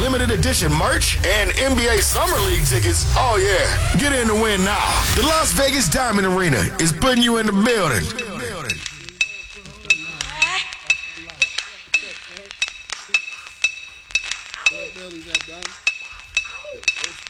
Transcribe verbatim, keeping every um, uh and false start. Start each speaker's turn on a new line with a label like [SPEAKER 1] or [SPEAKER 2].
[SPEAKER 1] limited edition merch and N B A Summer League tickets. Oh, yeah. Get in to win now. The Las Vegas Diamond Arena is putting you in the building.